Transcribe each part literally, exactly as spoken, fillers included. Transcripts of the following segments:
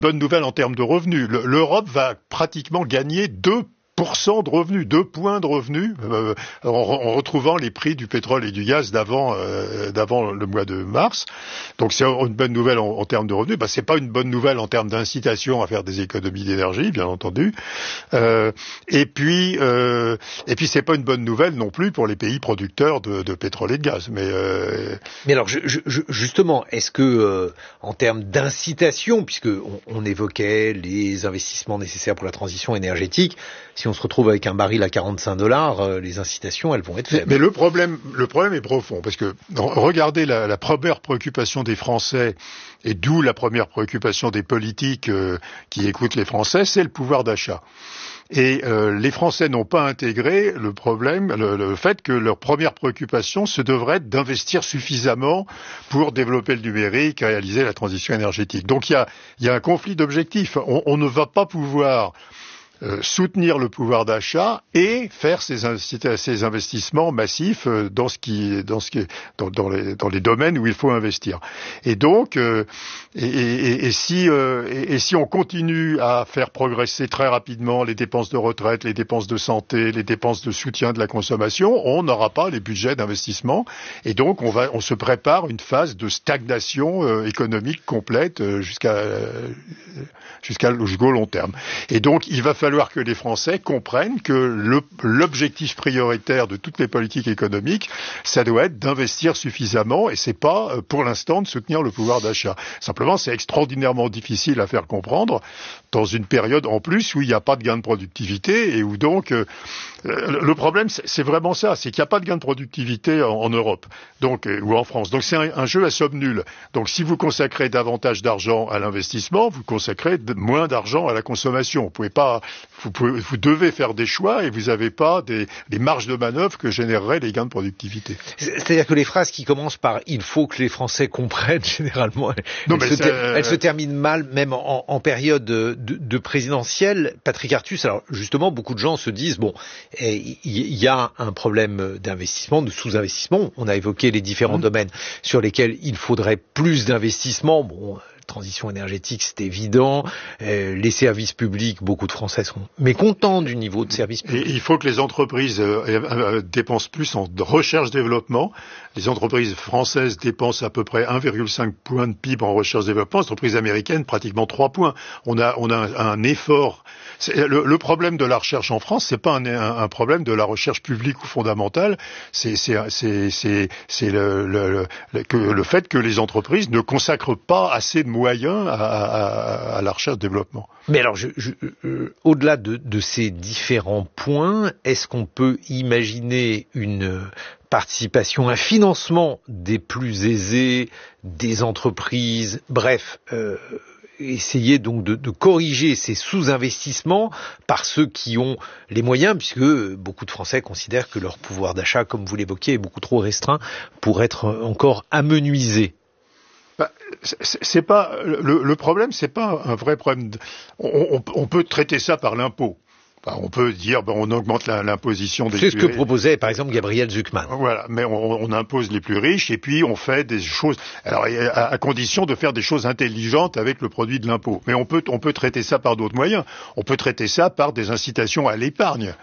bonne nouvelle en termes de revenus. Le, L'Europe va pratiquement gagner deux pour cent de revenus, deux points de revenus, euh, en, en retrouvant les prix du pétrole et du gaz d'avant, euh, d'avant le mois de mars. Donc c'est une bonne nouvelle en, en termes de revenus. Bah, c'est pas une bonne nouvelle en termes d'incitation à faire des économies d'énergie, bien entendu. Euh, et puis, euh, et puis c'est pas une bonne nouvelle non plus pour les pays producteurs de, de pétrole et de gaz. Mais, euh... mais alors, je, je, justement, est-ce que euh, en termes d'incitation, puisque on, on évoquait les investissements nécessaires pour la transition énergétique, si on se retrouve avec un baril à quarante-cinq dollars, euh, les incitations, elles vont être faibles. Mais le problème, le problème est profond, parce que regardez la, la première préoccupation des Français, et d'où la première préoccupation des politiques euh, qui écoutent les Français, c'est le pouvoir d'achat. Et euh, les Français n'ont pas intégré le problème, le, le fait que leur première préoccupation, ce devrait être d'investir suffisamment pour développer le numérique, réaliser la transition énergétique. Donc il y a, il y a un conflit d'objectifs. On, on ne va pas pouvoir Euh, soutenir le pouvoir d'achat et faire ces, ces investissements massifs euh, dans ce qui, dans ce qui, dans, dans, les, dans les domaines où il faut investir. Et donc, euh, et, et, et si, euh, et, et si on continue à faire progresser très rapidement les dépenses de retraite, les dépenses de santé, les dépenses de soutien de la consommation, on n'aura pas les budgets d'investissement. Et donc, on va, on se prépare une phase de stagnation euh, économique complète euh, jusqu'à, euh, jusqu'à jusqu'au long terme. Et donc, il va falloir que les Français comprennent que le, l'objectif prioritaire de toutes les politiques économiques, ça doit être d'investir suffisamment, et c'est pas, pour l'instant, de soutenir le pouvoir d'achat. Simplement, c'est extraordinairement difficile à faire comprendre dans une période, en plus, où il n'y a pas de gain de productivité, et où donc, euh, le problème, c'est, c'est vraiment ça, c'est qu'il n'y a pas de gain de productivité en, en Europe, donc, euh, ou en France. Donc, c'est un, un jeu à somme nulle. Donc, si vous consacrez davantage d'argent à l'investissement, vous consacrez de, moins d'argent à la consommation. Vous pouvez pas, Vous, pouvez, vous devez faire des choix et vous n'avez pas des, des marges de manœuvre que généreraient les gains de productivité. C'est-à-dire que les phrases qui commencent par « il faut que les Français comprennent » généralement, non, elles, mais se ter- elles se terminent mal, même en, en période de, de, de présidentielle. Patrick Artus, alors justement, beaucoup de gens se disent « bon, il y, y a un problème d'investissement, de sous-investissement. On a évoqué les différents mmh. domaines sur lesquels il faudrait plus d'investissement. Bon, transition énergétique, c'est évident. Euh, les services publics, beaucoup de Français sont mécontents du niveau de services publics. Et il faut que les entreprises euh, euh, dépensent plus en recherche-développement. Les entreprises françaises dépensent à peu près un virgule cinq points de P I B en recherche-développement. Les entreprises américaines, pratiquement trois points. On a, on a un, un effort. C'est, le, le problème de la recherche en France, c'est pas un, un, un problème de la recherche publique ou fondamentale. C'est, c'est, c'est, c'est, c'est le, le, le, que, le fait que les entreprises ne consacrent pas assez de moyens à, à, à la recherche-développement. Mais alors, je, je, euh, au-delà de, de ces différents points, est-ce qu'on peut imaginer une participation, un financement des plus aisés, des entreprises, bref, euh, essayer donc de, de corriger ces sous-investissements par ceux qui ont les moyens, puisque beaucoup de Français considèrent que leur pouvoir d'achat, comme vous l'évoquiez, est beaucoup trop restreint pour être encore amenuisé. Bah, c'est, c'est pas le, le problème, c'est pas un vrai problème. De, on, on, on peut traiter ça par l'impôt. Enfin, on peut dire, ben, on augmente la, l'imposition des. C'est ce que proposait, par exemple, Gabriel Zucman. Voilà, mais on, on impose les plus riches et puis on fait des choses. Alors, à, à condition de faire des choses intelligentes avec le produit de l'impôt. Mais on peut, on peut traiter ça par d'autres moyens. On peut traiter ça par des incitations à l'épargne.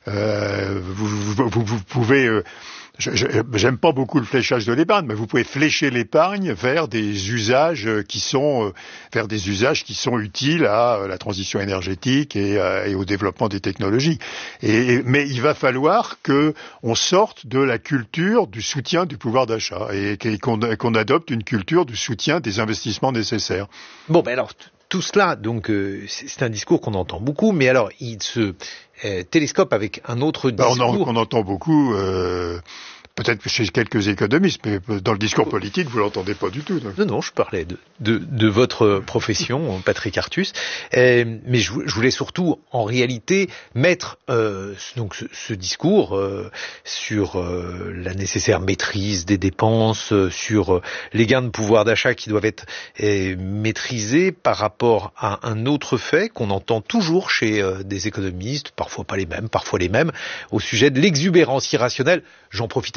Euh, vous, vous, vous, vous pouvez. Euh, Je, je, j'aime pas beaucoup le fléchage de l'épargne, mais vous pouvez flécher l'épargne vers des usages qui sont, euh, vers des usages qui sont utiles à euh, la transition énergétique et, euh, et au développement des technologies. Et, et, mais il va falloir que on sorte de la culture du soutien du pouvoir d'achat et qu'on, qu'on adopte une culture du soutien des investissements nécessaires. Bon, ben alors tout cela, donc, euh, c'est, c'est un discours qu'on entend beaucoup, mais alors il se euh, télescope avec un autre discours. Ben, on, en, on entend beaucoup. Euh, Peut-être chez quelques économistes, mais dans le discours politique, vous l'entendez pas du tout. Donc. Non, non, je parlais de, de, de votre profession, Patrick Artus. Euh, mais je, je voulais surtout, en réalité, mettre euh, donc ce, ce discours euh, sur euh, la nécessaire maîtrise des dépenses, euh, sur euh, les gains de pouvoir d'achat qui doivent être euh, maîtrisés par rapport à un autre fait qu'on entend toujours chez euh, des économistes, parfois pas les mêmes, parfois les mêmes, au sujet de l'exubérance irrationnelle. J'en profitais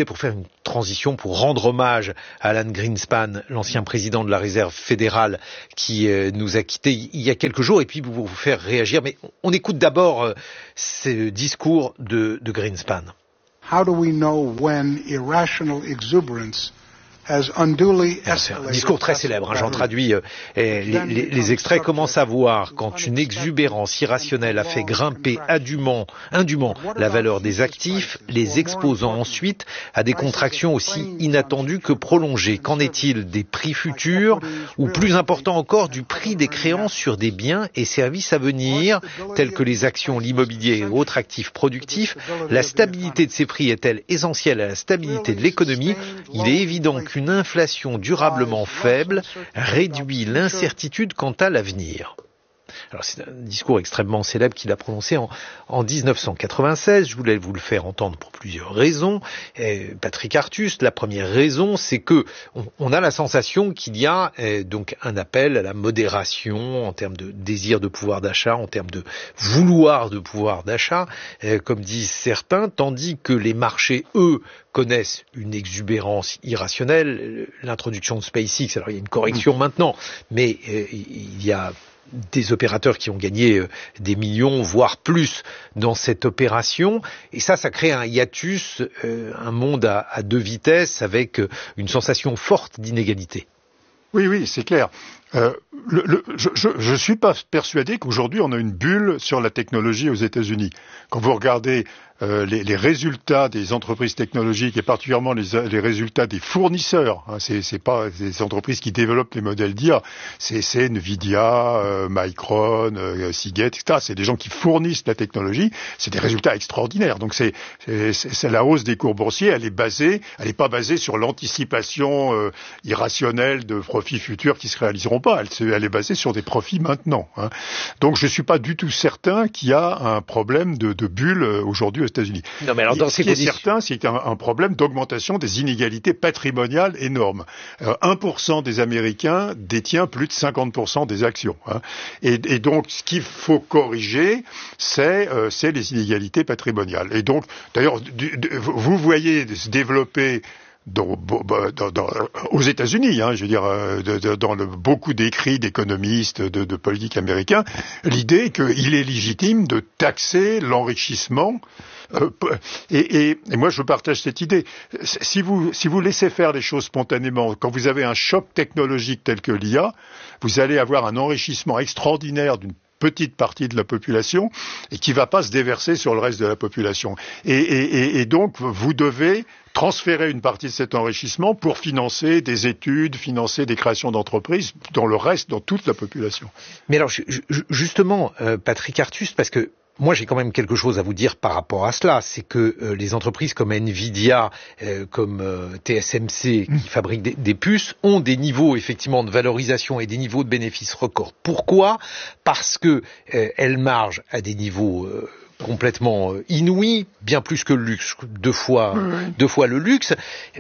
profiter pour faire une transition, pour rendre hommage à Alan Greenspan, l'ancien président de la Réserve fédérale, qui euh, nous a quittés il y a quelques jours, et puis pour vous faire réagir. Mais on écoute d'abord euh, ce discours de, de Greenspan. How do we know when irrational exuberance has unduly escalated? C'est un discours très célèbre, hein, j'en traduis euh, les, les, les extraits. Comment savoir quand une exubérance irrationnelle a fait grimper indûment, indûment la valeur des actifs, les exposant ensuite à des contractions aussi inattendues que prolongées? Qu'en est-il des prix futurs, ou plus important encore, du prix des créances sur des biens et services à venir, tels que les actions, l'immobilier et autres actifs productifs? La stabilité de ces prix est-elle essentielle à la stabilité de l'économie? Il est évident que une inflation durablement faible réduit l'incertitude quant à l'avenir. Alors c'est un discours extrêmement célèbre qu'il a prononcé en, en dix-neuf cent quatre-vingt-seize. Je voulais vous le faire entendre pour plusieurs raisons. Et Patrick Artus, la première raison, c'est que on, on a la sensation qu'il y a eh, donc un appel à la modération en termes de désir de pouvoir d'achat, en termes de vouloir de pouvoir d'achat, eh, comme disent certains, tandis que les marchés, eux, connaissent une exubérance irrationnelle. L'introduction de SpaceX, alors il y a une correction maintenant, mais eh, il y a des opérateurs qui ont gagné des millions, voire plus, dans cette opération. Et ça, ça crée un hiatus, euh, un monde à, à deux vitesses, avec une sensation forte d'inégalité. Oui, oui, c'est clair. Euh, le, le, je ne suis pas persuadé qu'aujourd'hui on a une bulle sur la technologie aux États-Unis. Quand vous regardez euh, les, les résultats des entreprises technologiques et particulièrement les, les résultats des fournisseurs, hein, c'est, c'est pas des entreprises qui développent les modèles d'I A, c'est, c'est Nvidia, euh, Micron, euh, Seagate, et cetera. C'est des gens qui fournissent la technologie. C'est des résultats extraordinaires. Donc c'est, c'est, c'est la hausse des cours boursiers. Elle est basée, elle n'est pas basée sur l'anticipation euh, irrationnelle de profits futurs qui se réaliseront pas. Elle, elle est basée sur des profits maintenant. Hein. Donc je suis pas du tout certain qu'il y a un problème de, de bulle aujourd'hui aux États-Unis. Non, mais alors dans Ce ces qui conditions... est certain, c'est qu'il y a un, un problème d'augmentation des inégalités patrimoniales énormes. Euh, un pour cent des Américains détient plus de cinquante pour cent des actions. Hein. Et, et donc ce qu'il faut corriger, c'est, euh, c'est les inégalités patrimoniales. Et donc, d'ailleurs, du, du, vous voyez se développer Dans, dans, dans, aux États-Unis, hein, je veux dire, de, de, dans le, beaucoup d'écrits d'économistes, de, de politiques américains, l'idée qu'il est légitime de taxer l'enrichissement. Euh, et, et, et moi, je partage cette idée. Si vous, si vous laissez faire les choses spontanément, quand vous avez un choc technologique tel que l'I A, vous allez avoir un enrichissement extraordinaire d'une petite partie de la population et qui ne va pas se déverser sur le reste de la population. Et, et, et donc, vous devez transférer une partie de cet enrichissement pour financer des études, financer des créations d'entreprises dans le reste, dans toute la population. Mais alors, justement, euh, Patrick Artus, parce que moi, j'ai quand même quelque chose à vous dire par rapport à cela, c'est que euh, les entreprises comme Nvidia, euh, comme euh, T S M C, qui mmh. fabriquent des, des puces, ont des niveaux effectivement de valorisation et des niveaux de bénéfices records. Pourquoi ? Parce que euh, elles margent à des niveaux euh, complètement euh, inouïs, bien plus que le luxe, deux fois, mmh. deux fois le luxe. Pourquoi ?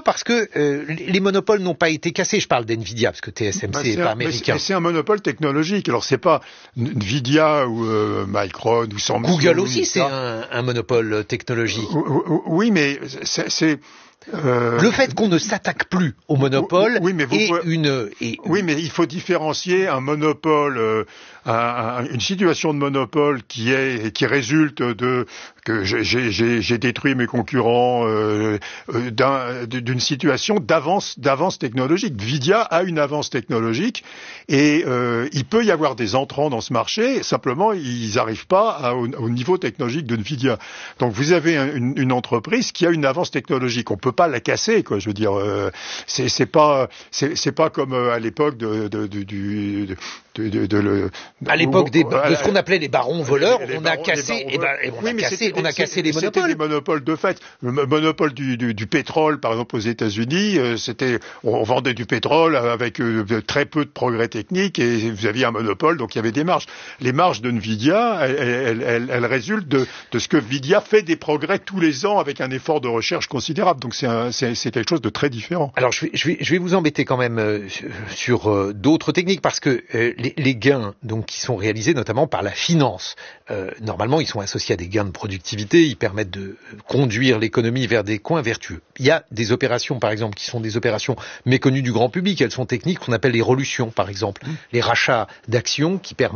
Parce que euh, les monopoles n'ont pas été cassés. Je parle d'Nvidia parce que T S M C n'est bah, pas américain. C'est, c'est un monopole technologique. Alors c'est pas Nvidia ou euh, Micron ou Samsung. Google aussi, c'est un, un monopole technologique. Oui, mais c'est... c'est... Euh... Le fait qu'on ne s'attaque plus au monopole oui, mais vous est pouvez... une... Est... Oui, mais il faut différencier un monopole, euh, un, un, une situation de monopole qui est qui résulte de que j'ai, j'ai, j'ai détruit mes concurrents, euh, d'un, d'une situation d'avance d'avance technologique. Nvidia a une avance technologique et euh, il peut y avoir des entrants dans ce marché. Simplement, ils n'arrivent pas à, au, au niveau technologique de Nvidia. Donc, vous avez une, une entreprise qui a une avance technologique. On peut pas la casser, quoi. Je veux dire, euh, c'est, c'est pas, c'est, c'est pas comme à l'époque de, de, de, du, de, de, de, de le. À l'époque des, de ce qu'on appelait les barons voleurs, les on barons, a cassé, et ben, on oui, a cassé, on a cassé les monopoles. C'était des monopoles de fait. Le monopole du, du, du pétrole, par exemple, aux États-Unis, euh, c'était, on vendait du pétrole avec euh, très peu de progrès techniques et vous aviez un monopole, donc il y avait des marges. Les marges de Nvidia, elles, elles, elles, elles résultent de, de ce que Nvidia fait des progrès tous les ans avec un effort de recherche considérable. Donc c'est, un, c'est, c'est quelque chose de très différent. Alors je vais, je vais, je vais vous embêter quand même euh, sur euh, d'autres techniques parce que euh, les, les gains donc qui sont réalisés notamment par la finance, euh, normalement ils sont associés à des gains de productivité, ils permettent de conduire l'économie vers des coins vertueux. Il y a des opérations par exemple qui sont des opérations méconnues du grand public, elles sont techniques qu'on appelle les relutions par exemple, mmh. les rachats d'actions qui permettent